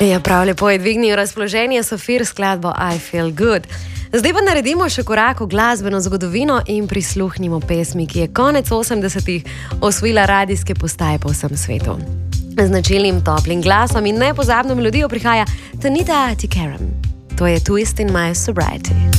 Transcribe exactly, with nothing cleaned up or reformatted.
Ja, prav lepo je dvignil razpoloženje Safir skladbo I Feel Good. Zdaj pa naredimo še korak v glasbeno zgodovino in prisluhnimo pesmi, ki je konec osemdesetih osvojila radijske postaje po vsem svetu. Z značilnim toplim glasom in nepozabno melodijo prihaja Tanita Tikaram. To je Twist in My Sobriety.